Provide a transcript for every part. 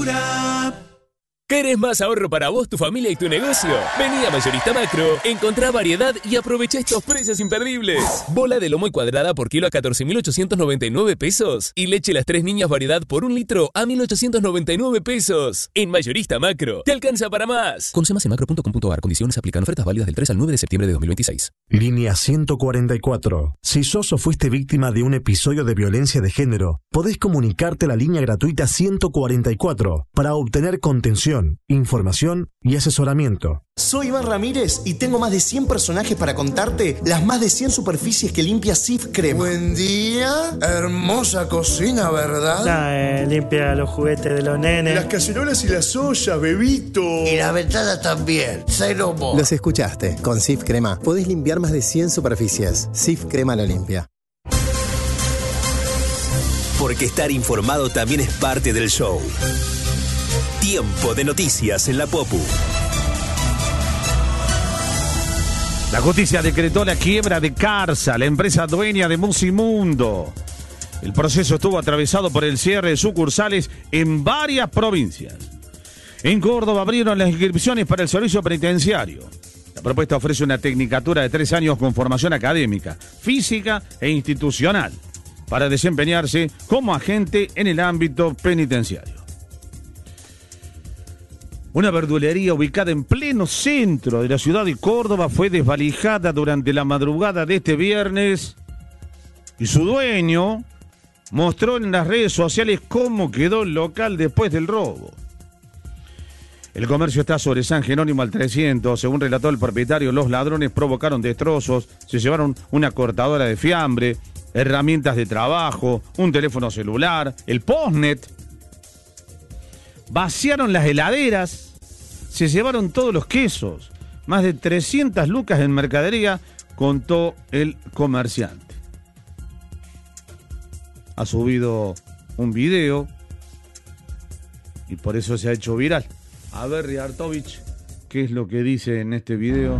Natura. ¿Querés más ahorro para vos, tu familia y tu negocio? Vení a Mayorista Macro, encontrá variedad y aprovecha estos precios imperdibles. Bola de lomo y cuadrada por kilo a 14.899 pesos. Y leche Las Tres Niñas variedad por 1 litro a 1.899 pesos. En Mayorista Macro, te alcanza para más. Conoce más en macro.com.ar. Condiciones aplican. Ofertas válidas del 3 al 9 de septiembre de 2026. Línea 144. Si sos o fuiste víctima de un episodio de violencia de género, podés comunicarte a la línea gratuita 144 para obtener contención, información y asesoramiento. Soy Iván Ramírez y tengo más de 100 personajes para contarte las más de 100 superficies que limpia Cif Crema. Buen día, hermosa cocina, ¿verdad? Limpia los juguetes de los nenes. Las cacerolas y las ollas, bebito. Y la ventana también, cero mo. Los escuchaste, con Cif Crema podés limpiar más de 100 superficies. Cif Crema lo limpia. Porque estar informado también es parte del show. Tiempo de noticias en la Popu. La justicia decretó la quiebra de Carsa, la empresa dueña de Musimundo. El proceso estuvo atravesado por el cierre de sucursales en varias provincias. En Córdoba abrieron las inscripciones para el servicio penitenciario. La propuesta ofrece una tecnicatura de 3 años con formación académica, física e institucional para desempeñarse como agente en el ámbito penitenciario. Una verdulería ubicada en pleno centro de la ciudad de Córdoba fue desvalijada durante la madrugada de este viernes y su dueño mostró en las redes sociales cómo quedó el local después del robo. El comercio está sobre San Jerónimo al 300. Según relató el propietario, los ladrones provocaron destrozos, se llevaron una cortadora de fiambre, herramientas de trabajo, un teléfono celular, el postnet. Vaciaron las heladeras, se llevaron todos los quesos, más de 300 lucas en mercadería, contó el comerciante. Ha subido un video y por eso se ha hecho viral. A ver, Riartovich, ¿qué es lo que dice en este video?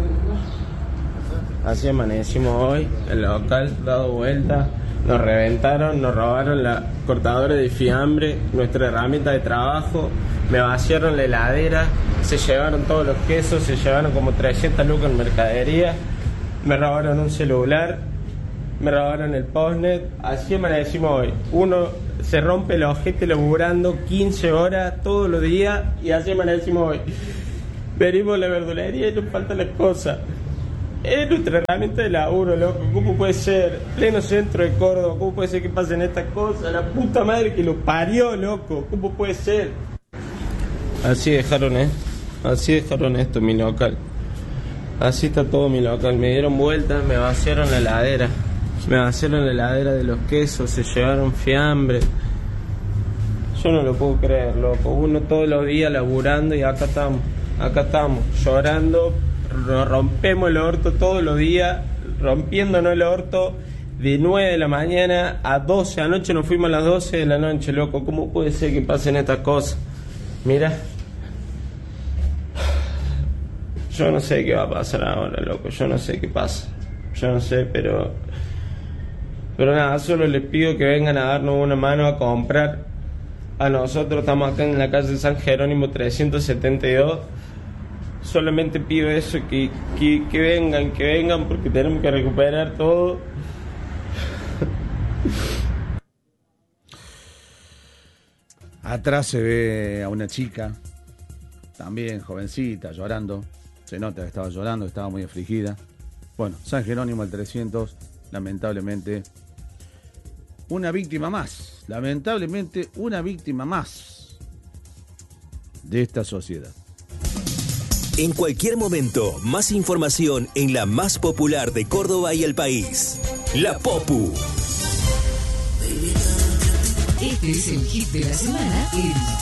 Así amanecimos hoy, el local dado vuelta, nos reventaron, nos robaron la cortadora de fiambre, nuestra herramienta de trabajo, me vaciaron la heladera, se llevaron todos los quesos, se llevaron como 300 lucas en mercadería, me robaron un celular, me robaron el postnet. Así amanecimos hoy. Uno se rompe el ojete laburando 15 horas todos los días y así amanecimos hoy. Venimos a la verdulería y nos faltan las cosas. Es nuestra herramienta de laburo, loco. ¿Cómo puede ser? Pleno centro de Córdoba. ¿Cómo puede ser que pasen estas cosas? La puta madre que lo parió, loco. ¿Cómo puede ser? Así dejaron esto, mi local. Así está todo mi local. Me dieron vueltas, me vaciaron la heladera. Me vaciaron la heladera de los quesos, se llevaron fiambre. Yo no lo puedo creer, loco. Uno todos los días laburando y acá estamos, llorando. Nos rompemos el orto todos los días, rompiéndonos el orto de 9 de la mañana a 12. Anoche nos fuimos a las 12 de la noche, loco. ¿Cómo puede ser que pasen estas cosas? Mira. Yo no sé qué va a pasar ahora, loco. Yo no sé qué pasa. Yo no sé, pero nada, solo les pido que vengan a darnos una mano a comprar. A nosotros estamos acá en la calle San Jerónimo 372. Solamente pido eso, que vengan porque tenemos que recuperar todo. Atrás se ve a una chica, también jovencita, llorando. Se nota que estaba llorando, que estaba muy afligida. Bueno, San Jerónimo al 300, lamentablemente, una víctima más. Lamentablemente, una víctima más de esta sociedad. En cualquier momento, más información en la más popular de Córdoba y el país. La Popu. Este es el hit de la semana.